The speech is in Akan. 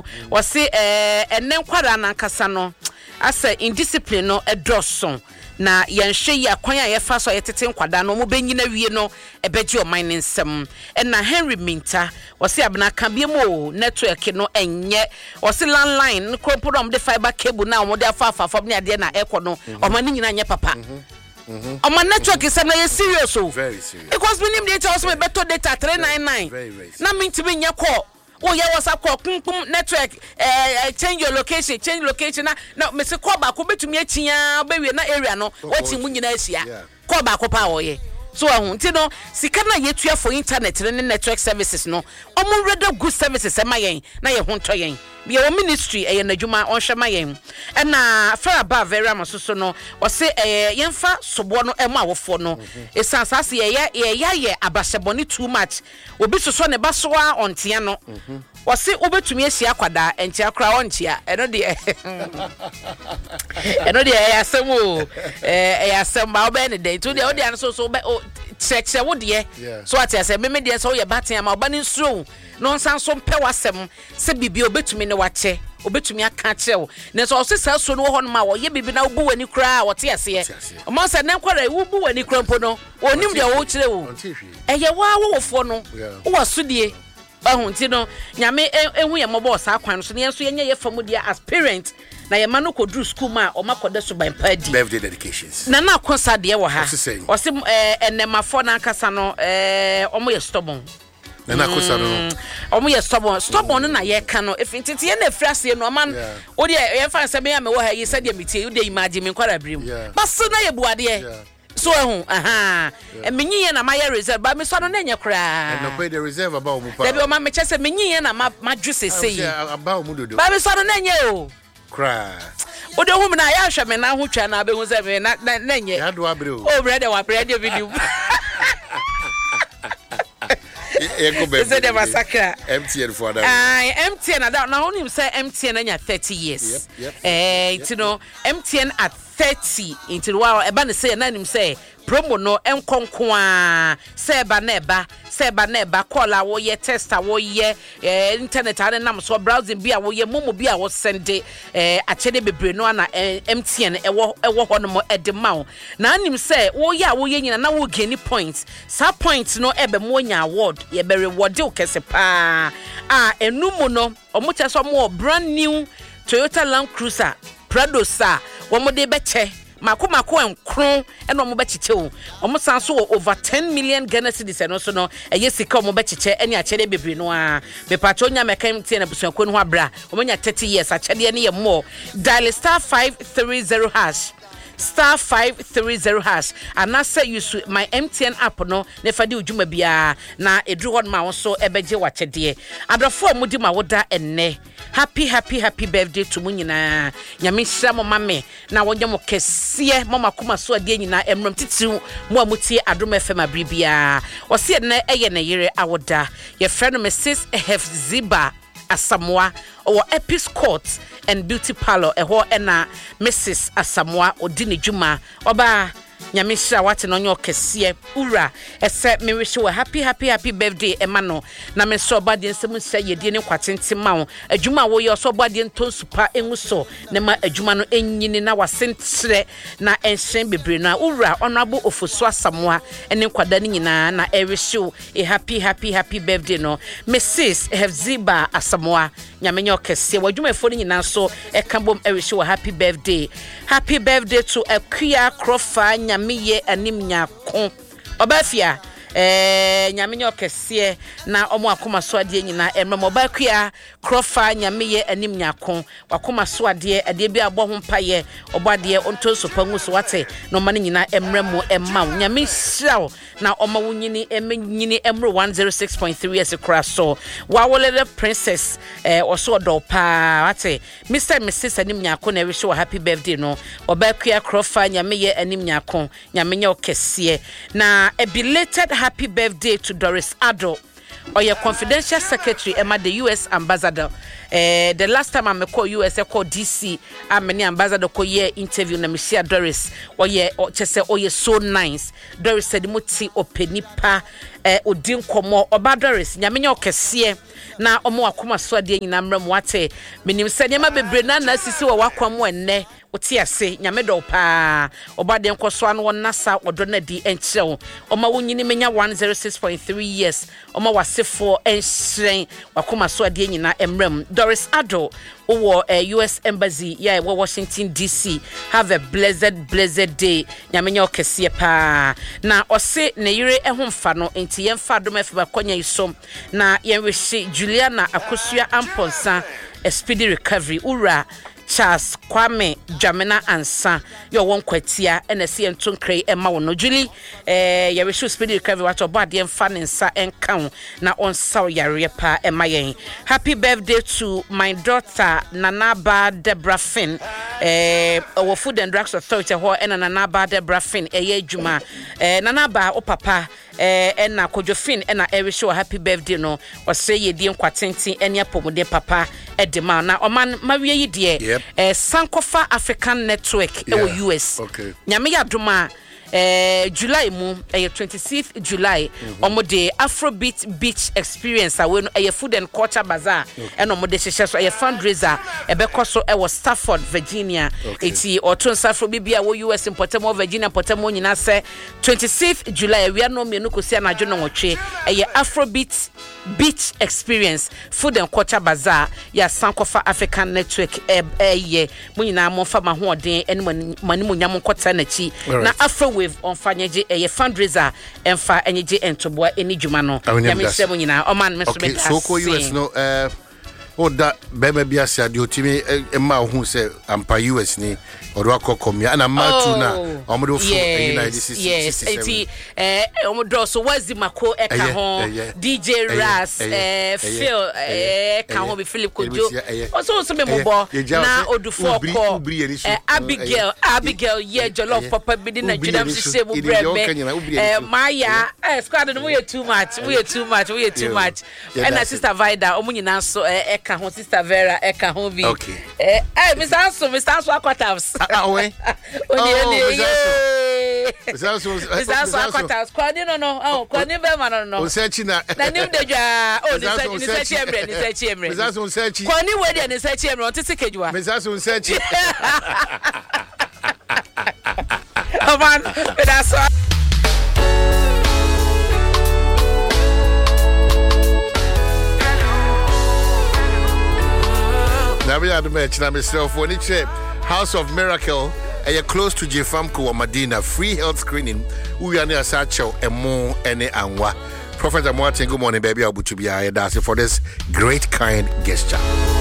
wase enen kwara na nkasa no asa indiscipline no edoson na yenhwe yi akwan a yefa so yetete nkwada no mo benyina wie no ebeje o man nsem na Henry Minta wase abna ka biemo network no enye wase landline kropodom de fiber cable na mo de afa ne ade na ekono o man nyina nye papa Oma network is na serious o very serious because we need data also better data 399 na minti be nya call oh yeah WhatsApp call kum network change your location na me se call back betumi atia be we na area no wati mu nyina asia call back pa oye so ahun ti no sika na yetua for internet ne network services no omo rather good services e mayen na ye ho nto yen be o ministry e na dwuma on hwe mayen e na far above very amasoso no o se yemfa sobo no e ma wofo no e sansase ye abaseboni too much obi soso ne basoa ontia no o se obetumi asia kwada entia kra ontia eno de yasem o yasem ba obe ne de to de o de so cheche wo de so atiase me de so ye baten ma oba ni nsuro no nsan so mpe wasem se bibi obetumi ne wache obetumi aka chew ne so osesa so no ho no ma wo ye bibi na obu wani kra wo te ase o mo se ne kwara wo bu wani kra mpo no onim de wo kire wo eye wa wo fo no wo sodie ahunti no nyame ehu ye mobo sa kwan so ne enso ye nye ye famu dia as parent na ye manu ko dru school ma o makoda so ban padi birthday dedications na akosa de wo ha o se enemafo na akasa no omo ye stubborn na akosa no omo ye stubborn na ye ka no if ntiti ye na frase no man o de ye fa se me ya me wo ha ye se de metie o de imagine me kwara brim bas na ye buade so ehun menyi ye na my reserve ba me so no na nya kra no pay the reserve about mu pa da bi o ma me chese menyi ye na ma dwese sei about mu dodo ba me so no na nya o kra o de hum na ya hwe me na ho twa na be hu se me na nya ya do abre o brother wa brother video Is the massacre? MTN for that. MTN now only say MTN anya 30 years. Yep. You know, MTN at 30 into wow eba ne say na nim say promo no enkonkwa say ba na eba call a wo ye tester wo ye internet ade nam so browsing bia wo ye momo bia wo send achede bebre no na MTN ewo ho no mo edema na nim say wo ye nyina na wo gain points sa points no ebe mo nya award ye be reward o kese pa enumu no omo cheso mo brand new Toyota Land Cruiser Prado sa womo de beche mako enkron eno mo bechiche o omo san so over 10 million Ghana cedis eno so no sika omo bechiche eni achede bebre no a me pacho nya mekam tie na busuako no abra omo nya 30 years achede ne ye mo dial star 530 hash star 530 hash and na say you my MTN app no ne fa de ujuma bia na edru hon ma wo so ebeje wachede adofo mudi ma woda enne happy birthday to munyina nyame hira mo mame na wonye mo kese mo makoma so ade nyina emram titiw mo amutie adom FM abribia wo se ne eye ne yere awoda ye friend Mrs. Hefziba Asamoah or Episcourt and Beauty Parlor eho ena Mrs. Asamoah odini juma oba nyamisha wate no nyo kese ura ese me wish you a happy birthday emano na me so ba de nsem nsa yedie ne kwatente ma adwuma wo ye so ba de ntonsupa enwuso ne ma adwuma no enyini na wasentre na enhyen bebre na ura honorable Ofosu Asamoah ene kwada ne nyina na e wish you a happy birthday no Mrs. Hefziba Asamoah nyame nyo kese wadwuma fo ne nyina so e ka bom e wish you a happy birthday to Akua Krofa nyamiye anim nyako obafia nyame nyo kese na omo akoma so ade nyina emma Akua Krofa nyamiye anim nyako wakoma so ade bi abo ho mpaye obade onto sopa nguso wate no ma nyina emremu emma nyame hiraw na oma wunyini emenyini emro 106.3 as kra so wawolele princess oso dopa wate Mr. and Mrs. anim nyako na wish you happy birthday no Akua Krofa nyamiye anim nyako nyame nyo kese na a belated happy birthday to Doris Ado or your confidential secretary Emma the US ambassador The last time I call US call DC I'm an ambassador ko ye interview na Michelle Doris just say ye so nice. Doris said muti openipa odin komo oba Doris nyame nya okese na omo akoma so ade nyina mram wate menim se nyama bebre na sisi wo wakwam enne oti ase nyame do pa oba de nkoso an won nasa odo na di enchew oma wonyini menya 106.3 years oma wasefo enhyen wakoma so ade nyina emram Doris Ado wo US embassy Washington DC. Have a blessed day nyame nya okese pa na ose ne yire ehomfa no enti yemfa do mafiba konya isom na yenweshi Juliana Akosua Amponsa a speedy recovery ura Charles Kwame Jamina Ansa your one kwatia and a CN Tunkre and Mawono Julie you should speedy recovery what about the fan and sa and count na on saw yarepa and my happy birthday to my daughter Nanaba Deborah Finn our Food and Drugs Authority and Nanaba Deborah Finn Juma Nanaba o papa and na Kojofin and every show happy birthday no or say ye dear quatenti and ya pomode papa at the man now man Maria dear Sankofa African Network US okay Nyame Duma July mu 26th July omode Afrobeat Beach Experience awe no Food and Culture Bazaar and omode hyehyɛ so fundraiser ebekoso was Stafford Virginia eti oton safro bibia wo US in Portmore Virginia Portmore nyina se 26th July we are no me no kosi anadwo no nwotwe Afrobeat Beach Experience Food and Culture Bazaar ya Sankofa African Network ye mu nyina mo fa ma ho oden ene mani mu nyam nkota na chi na Afro on fanyeje fundraiser emfa enyeje entoboa eni dwuma no ya me hye mu nyina o man me so be so ko US no oda bebe bia sia de otimi emma hu se ampa US ni odo akokomia na matu na omodo fu United States eti omodo so wazimako eka ho DJ Ras Phil ka ho be Philip Kojo so me mobo na odufo ko Abigail ye jollof papa bidi na judam sise bu brebe Maya squad no we too much and sister Vida omunyina so eka ho sister Vera eka ho bi Mr. Anso Aquatabs Awe. Mr. Anso Aquatabs kwani no kwani be ma no search na nim dejwa ni search emre Mr. Anso search kwani we dey ni search emre on tisi kejwa Mr. Anso search man that's Now we are the match. Now myself for the House of Miracle. Close to Jefamko or Medina. Free health screening. We are near Sacho and more any anwa. Prophet Martin, good morning, baby. I'll be for this great kind gesture.